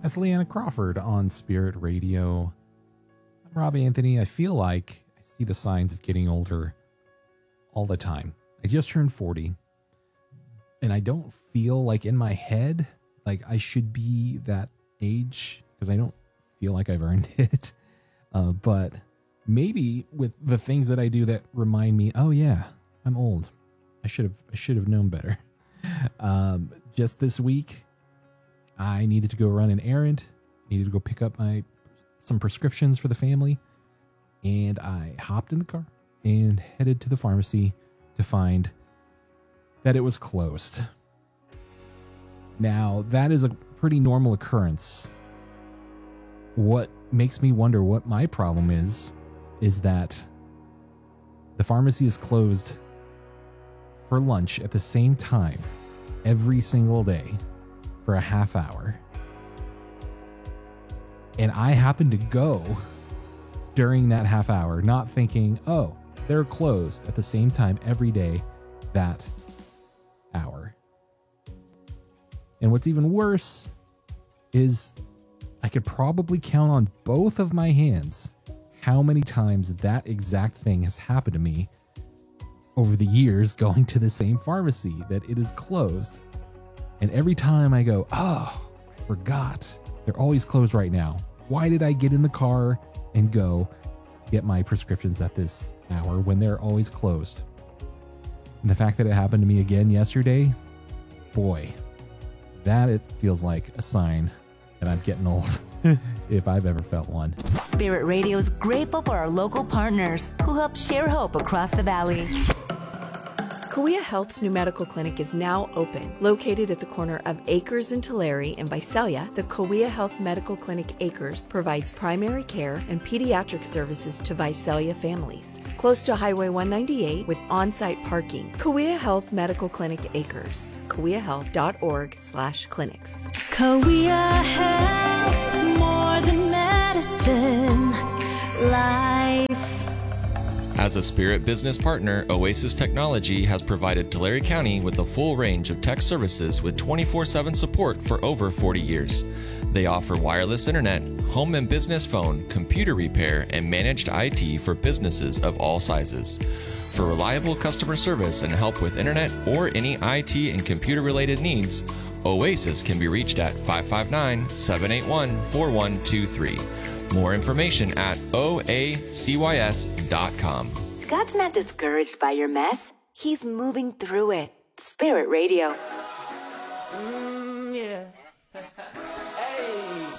That's Leanna Crawford on Spirit Radio. I'm Rob Anthony. I feel like I see the signs of getting older all the time. I just turned 40, and I don't feel like in my head like I should be that age because I don't feel like I've earned it. But maybe with the things that I do that remind me, oh yeah, I'm old. I should have known better. Just this week, I needed to go run an errand, needed to go pick up some prescriptions for the family, and I hopped in the car and headed to the pharmacy to find that it was closed. Now, that is a pretty normal occurrence. What makes me wonder what my problem is that the pharmacy is closed for lunch at the same time every single day for a half hour. And I happened to go during that half hour, not thinking, oh, they're closed at the same time every day that hour. And what's even worse is I could probably count on both of my hands how many times that exact thing has happened to me over the years going to the same pharmacy that it is closed. And every time I go, oh, I forgot. They're always closed right now. Why did I get in the car and go to get my prescriptions at this hour when they're always closed? And the fact that it happened to me again yesterday, boy, that it feels like a sign that I'm getting old if I've ever felt one. Spirit Radio is grateful for our local partners who help share hope across the valley. Kauai Health's new medical clinic is now open. Located at the corner of Acres and Tulare in Visalia, the Kauai Health Medical Clinic Acres provides primary care and pediatric services to Visalia families. Close to Highway 198 with on-site parking. Kauai Health Medical Clinic Acres. KauaiHealth.org/clinics. Kauai Health, more than medicine, life. As a Spirit business partner, Oasis Technology has provided Tulare County with a full range of tech services with 24/7 support for over 40 years. They offer wireless internet, home and business phone, computer repair, and managed IT for businesses of all sizes. For reliable customer service and help with internet or any IT and computer-related needs, Oasis can be reached at 559-781-4123. More information at oacys.com. God's not discouraged by your mess. He's moving through it. Spirit Radio.